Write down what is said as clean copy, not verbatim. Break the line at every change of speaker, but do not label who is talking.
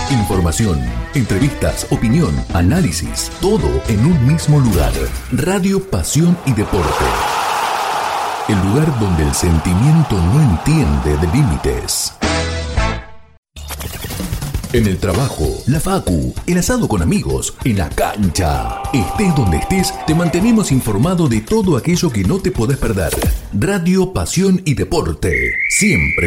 Información, entrevistas, opinión, análisis, todo en un mismo lugar. Radio Pasión y Deporte. El lugar donde el sentimiento no entiende de límites. En el trabajo, la facu, el asado con amigos, en la cancha. Estés donde estés, te mantenemos informado de todo aquello que no te podés perder. Radio Pasión y Deporte. Siempre